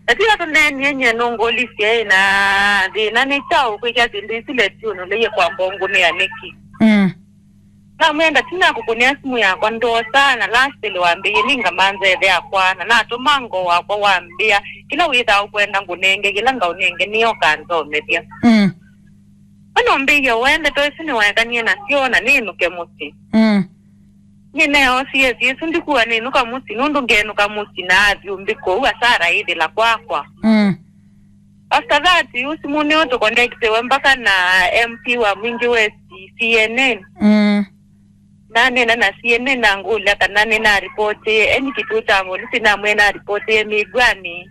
Atia tunene nye nongolisi na dina ni chao kwa ndisi letu no leye kwa mbongo ni aneki. Na mwenda tina kukunia simu ya kwa ndo sana last ile waambie ninga manze ya kwana na tumango wako waambia kila wita ukwenda ngunenge kila ngaunenge niyo kanzo media. Ano mbia wende to isini waekanie na siona ninu ke musi. Nine osie yesu ndikuwa ninu ka musi nundu ngenu ka musi na avyumbiko uwa sara hidi la kwakwa. After that usimuni oto connecte wembaka na MP wa mwingi westi CNN. Nane na CNN na ngula kanane na reporte eni kitu changu nisina mwena reporte migwani.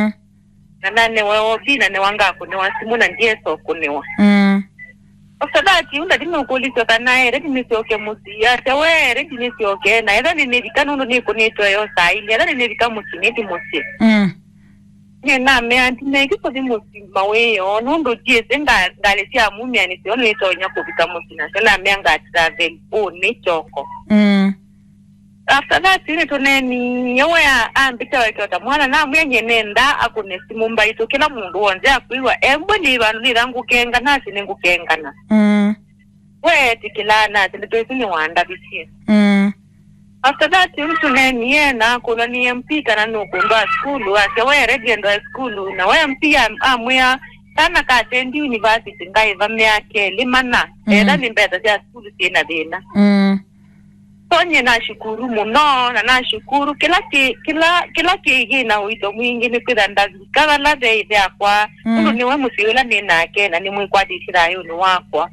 Nane wao bina ne wanga kunewa simuna ndiye so kunewa. After that unda dino kulito kanae redi nisioke musi ya tewe redi nisioke na eda ninevika nundu nikunito yo saili eda ninevika musi neti musi. Nena me antine kiko di musi maweyo nundu jese ngalisia mumi anisi ono nito nyako vika musi na sela me anga travel ni choko. After that nito neni yewe ya ambita wakiota mwana na mwenye nenda akunesi mumba ito kila mundu wanze akuiwa embo ni wanu nirangu kenga nasi nengu kenga na we tikila nasi nito isi ni wanda bisi. After that nito neni yena kuna ni MP kana nukumba skulu ase we regendo ya skulu na we MP amwea sana katendi university ngaiva meake limana eda ni mbeta ya skulu siena dina. Sonye na shukuru muno na nashukuru kila kigina uito mwingi ni kudanda kala la de kwa ndu niwe musiwela ninake na nimwe kwa dishira yunu wakwa.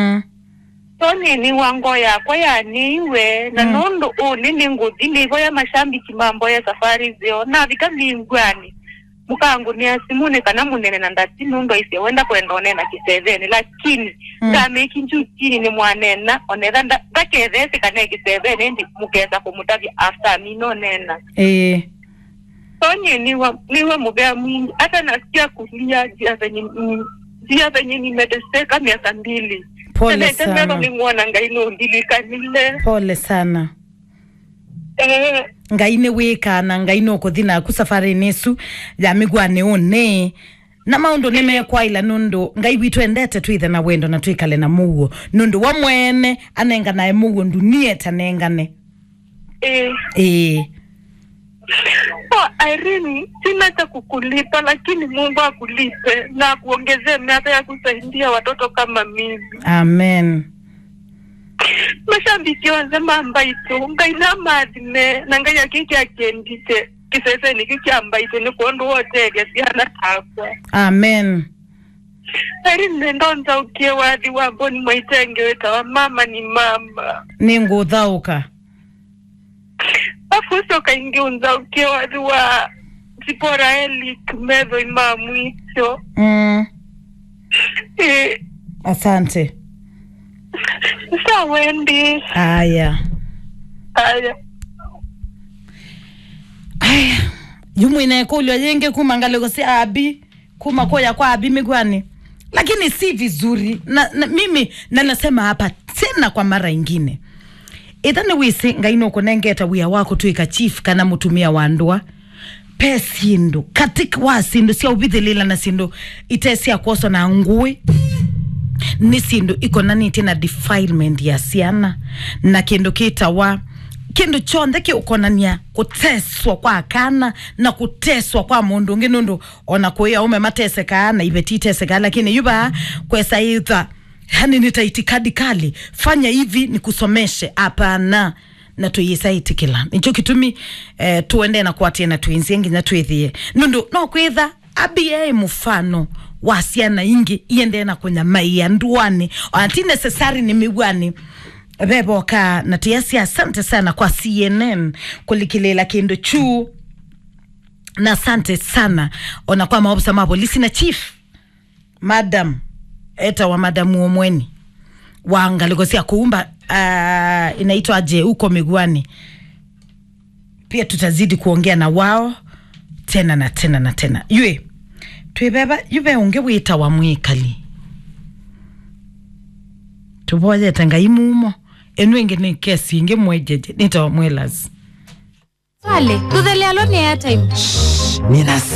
Sonye ni wango ya kwa ya niwe na nundu nini ngudi nivo ya mashambi kimambo ya safari zio na vika mingwani mukangu ni asimune kana munene na ndati nundu isi wenda kuendone na kiseveni lakini kame kinjukini ni mwanena onera ndakethesi kana kiseveni ndi mukeza kumutavi after mino nena Sonye niwe mubea mwingi hata nasikia kulia jia venye nimedeseka miaka 2 pole sana ni mwana ngaino ndilika nile pole sana ngaine weka na ngaino kuthina ku safari nesu ya migwane one na maundo nime kwa ila nundu ngai witu endete tuithe na wendo na tuikale na mugo nundu wa mwene anenga na mugo ndunie tanengane Irene sina cha kukulipa lakini Mungu akulipe na kuongezee miaka ya kusaidia watoto kama mimi. Amen. Mashambiki wanzema ambaito ngaina madine na ngaya kiki akendite kisese ni kiki ambaito ni kuondu wote gesi hana takwa. Amen. Irene ndonza ukie wadi waboni mwaitenge weta wa mama ni mama ningu dhauka afuso kaingi unza ukie wadi wa Zipora Eli kumezo imamu hicho. Asante. Sawendi. Aya. Yumu inaekulwa yenge kumangalo si abi kuma koya kwa abi migwani lakini si vizuri na mimi na nasema hapa tena kwa mara ingine ithane wisi ngaino kunengeta wia wako tuika chief kana mutumia wandwa pesindu katika wasindu sia ubithilila na sindu itesia koso na ngui ni sindu iko nani tena defilement ya siana na kindu kitawa kindu chonde ki ukonania kuteswa kwa kana na kuteswa kwa mundu nginundu ona kuya ume mateseka na ibetiteseka lakini yuba kwesa itha hani nitaitikadi kali fanya hivi nikusomeshe hapana na tuyisaiti kila nicho kitumi tuende na kuatia na tuinziengi na tuithie nundu no kwitha abie mufano wasiana ingi iende na kunya mai ya nduani anti necessary ni migwani beboka na tiasi asante sana kwa CNN kulikilela kindu chu na asante sana ona kwa maobsa mapolisi na chief madam eta wa madamu omweni waangaligosia kuumba inaitwa aje uko migwani pia tutazidi kuongea na wao tena na tena na tena yue tuibeba yube unge wita wa mwikali tuboje tanga imumo enwenge ni kesi inge mwejeje nita mwelas Wale, tudele aloni airtime. Nina